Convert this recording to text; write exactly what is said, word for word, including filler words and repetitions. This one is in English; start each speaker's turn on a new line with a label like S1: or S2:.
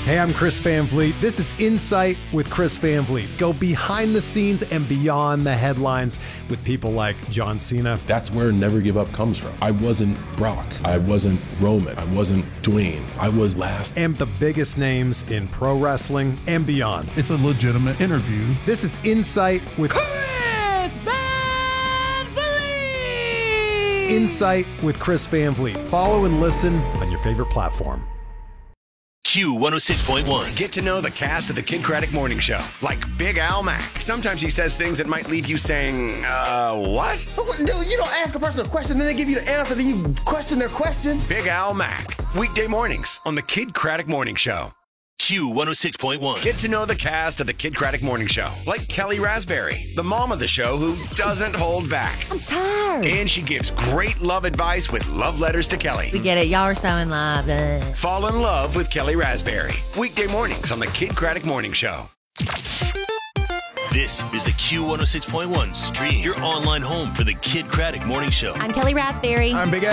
S1: Hey, I'm Chris Van Vliet. This is Insight with Chris Van Vliet. Go behind the scenes and beyond the headlines with people like John Cena.
S2: That's where Never Give Up comes from. I wasn't Brock. I wasn't Roman. I wasn't Dwayne. I was last.
S1: And the biggest names in pro wrestling and beyond.
S3: It's a legitimate interview.
S1: This is Insight with
S4: Chris Van Vliet.
S1: Insight with Chris Van Vliet. Follow and listen on your favorite platform.
S5: Q one oh six point one.
S6: Get to know the cast of the Kid Craddock Morning Show, like Big Al Mack. Sometimes he says things that might leave you saying, uh, what?
S7: Dude, you don't ask a person a question, then they give you the answer, then you question their question.
S6: Big Al Mack. Weekday mornings on the Kid Craddock Morning Show.
S5: Q one oh six point one.
S6: Get to know the cast of the Kid Craddock Morning Show, like Kelly Raspberry, the mom of the show who doesn't hold back.
S8: I'm tired.
S6: And she gives great love advice with love letters to Kelly.
S8: We get it. Y'all are so in love. Ugh.
S6: Fall in love with Kelly Raspberry. Weekday mornings on the Kid Craddock Morning Show.
S5: This is the Q one oh six point one stream, your online home for the Kid Craddock Morning Show.
S8: I'm Kelly Raspberry.
S1: I'm Big Al.